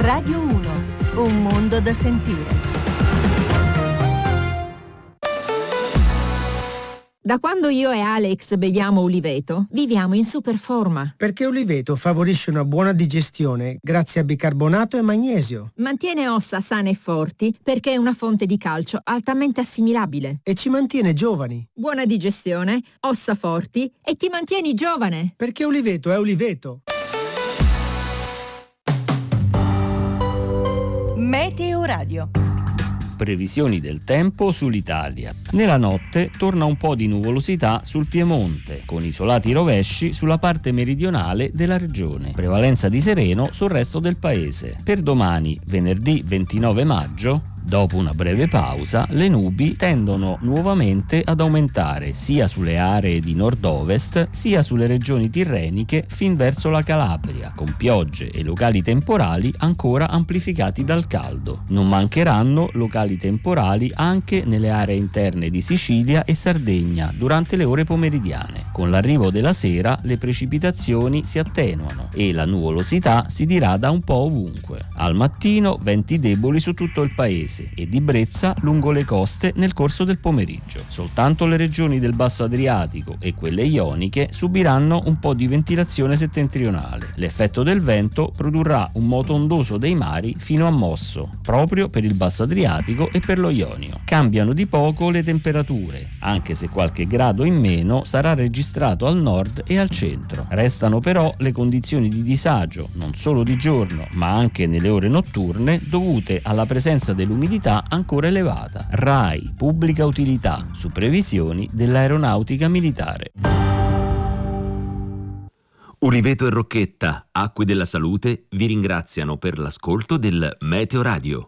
Radio 1, un mondo da sentire. Da quando io e Alex beviamo Uliveto, viviamo in super forma. Perché Uliveto favorisce una buona digestione grazie a bicarbonato e magnesio. Mantiene ossa sane e forti perché è una fonte di calcio altamente assimilabile. E ci mantiene giovani. Buona digestione, ossa forti e ti mantieni giovane. Perché Uliveto è Uliveto. Meteo Radio. Previsioni del tempo sull'Italia. Nella notte torna un po' di nuvolosità sul Piemonte, con isolati rovesci sulla parte meridionale della regione. Prevalenza di sereno sul resto del paese. Per domani, venerdì 29 maggio, dopo una breve pausa, le nubi tendono nuovamente ad aumentare sia sulle aree di nord-ovest sia sulle regioni tirreniche fin verso la Calabria, con piogge e locali temporali ancora amplificati dal caldo. Non mancheranno locali temporali anche nelle aree interne di Sicilia e Sardegna durante le ore pomeridiane. Con l'arrivo della sera le precipitazioni si attenuano e la nuvolosità si dirada un po' ovunque. Al mattino venti deboli su tutto il paese e di brezza lungo le coste nel corso del pomeriggio. Soltanto le regioni del Basso Adriatico e quelle ioniche subiranno un po' di ventilazione settentrionale. L'effetto del vento produrrà un moto ondoso dei mari fino a mosso, proprio per il Basso Adriatico e per lo Ionio. Cambiano di poco le temperature, anche se qualche grado in meno sarà registrato al nord e al centro. Restano però le condizioni di disagio, non solo di giorno, ma anche nelle ore notturne, dovute alla presenza dell'umidità ancora elevata. RAI Pubblica Utilità su previsioni dell'aeronautica militare. Uliveto e Rocchetta, Acque della Salute, vi ringraziano per l'ascolto del Meteo Radio.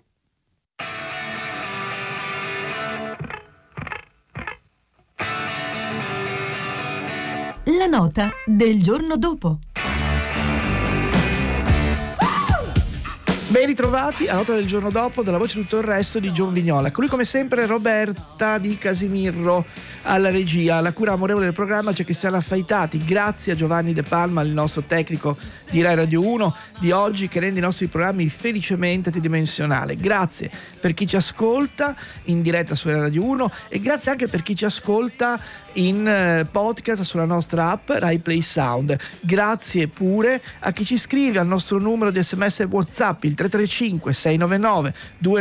La nota del giorno dopo. Ben ritrovati a nota del giorno dopo della voce tutto il resto di John Vignola. Con lui come sempre Roberta Di Casimirro alla regia, alla cura amorevole del programma c'è Cristiana Affaitati. Grazie a Giovanni De Palma, il nostro tecnico di Rai Radio 1 di oggi, che rende i nostri programmi felicemente tridimensionali. Grazie per chi ci ascolta in diretta su Rai Radio 1 e grazie anche per chi ci ascolta in podcast sulla nostra app Rai Play Sound. Grazie pure a chi ci scrive al nostro numero di SMS e WhatsApp, il 335 699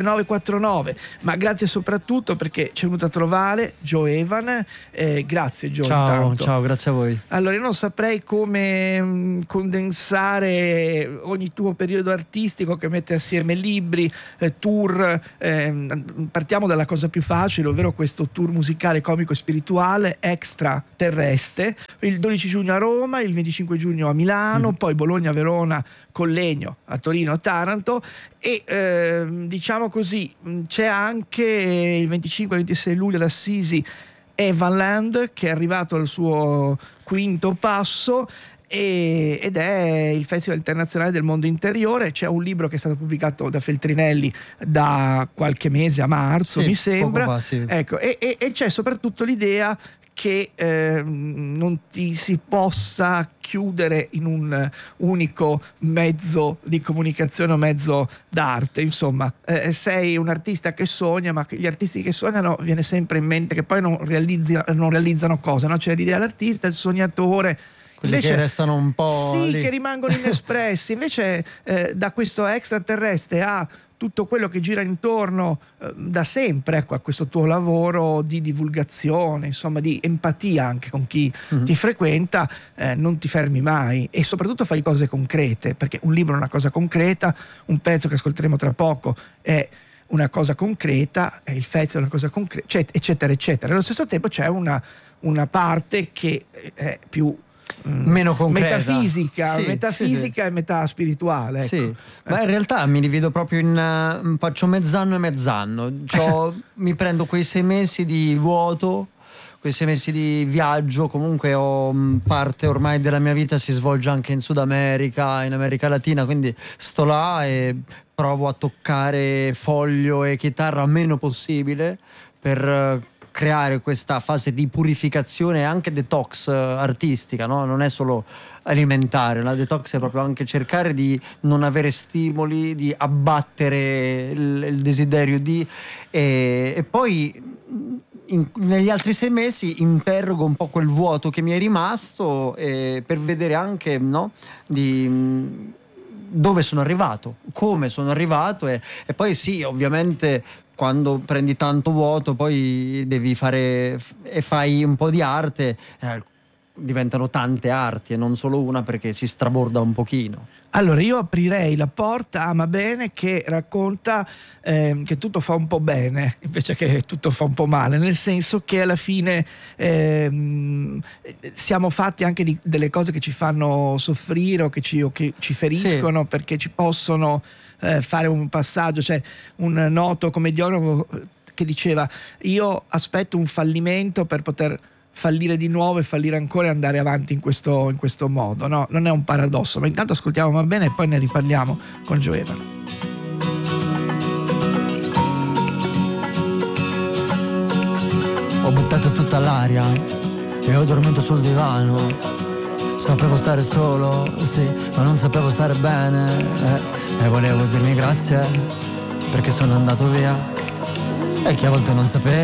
2949, ma grazie soprattutto perché ci è venuto a trovare Joe Evan. Grazie Joe. Ciao, grazie a voi. Allora, io non saprei come condensare ogni tuo periodo artistico che mette assieme libri, tour. Partiamo dalla cosa più facile, ovvero questo tour musicale comico spirituale extraterrestre, il 12 giugno a Roma, il 25 giugno a Milano, poi Bologna, Verona, Collegno, a Torino, a Taranto e diciamo così c'è anche il 25 e 26 luglio ad Assisi Evanland, che è arrivato al suo quinto passo ed è il Festival Internazionale del Mondo Interiore. C'è un libro che è stato pubblicato da Feltrinelli da qualche mese, a marzo mi sembra, poco fa, sì. Ecco, e c'è soprattutto l'idea che non ti si possa chiudere in un unico mezzo di comunicazione o mezzo d'arte. Insomma, sei un artista che sogna, ma gli artisti che sognano viene sempre in mente che poi non realizzano cosa, no? C'è l'idea dell'artista, il sognatore, quelli invece, che restano un po' sì, lì, che rimangono inespressi. Invece da questo extraterrestre a tutto quello che gira intorno da sempre, ecco, a questo tuo lavoro di divulgazione, insomma di empatia anche con chi ti frequenta, non ti fermi mai e soprattutto fai cose concrete, perché un libro è una cosa concreta, un pezzo che ascolteremo tra poco è una cosa concreta, il festival è una cosa concreta, eccetera eccetera. Allo stesso tempo c'è una parte che è più meno concreta, metafisica, sì. E metà spirituale, ecco. Sì, ma in realtà mi divido proprio faccio mezz'anno e mezz'anno. Mi prendo quei 6 mesi di vuoto, quei 6 mesi di viaggio. Comunque parte ormai della mia vita si svolge anche in Sud America, in America Latina, quindi sto là e provo a toccare foglio e chitarra meno possibile per creare questa fase di purificazione e anche detox artistica, no? Non è solo alimentare, la detox è proprio anche cercare di non avere stimoli, di abbattere il desiderio di e poi negli altri 6 mesi interrogo un po' quel vuoto che mi è rimasto per vedere anche, no, di dove sono arrivato, come sono arrivato e poi sì, ovviamente quando prendi tanto vuoto poi devi fare e fai un po' di arte, diventano tante arti e non solo una, perché si straborda un pochino. Allora io aprirei La porta ama bene, che racconta che tutto fa un po' bene invece che tutto fa un po' male, nel senso che alla fine siamo fatti anche delle cose che ci fanno soffrire o che ci feriscono, sì, perché ci possono fare un passaggio. C'è un noto commediologo che diceva: io aspetto un fallimento per poter fallire di nuovo e fallire ancora e andare avanti in questo modo, no? Non è un paradosso, ma intanto ascoltiamo Va bene e poi ne riparliamo con Gioevano. Ho buttato tutta l'aria e ho dormito sul divano. Sapevo stare solo, sì, ma non sapevo stare bene, e volevo dirmi grazie perché sono andato via e che a volte non sapevo